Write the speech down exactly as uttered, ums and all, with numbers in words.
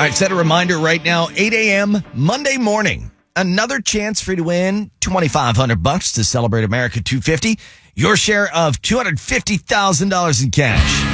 right, set a reminder right now, eight a.m. Monday morning. Another chance for you to win twenty-five hundred bucks to celebrate America two fifty. Your share of two hundred fifty thousand dollars in cash.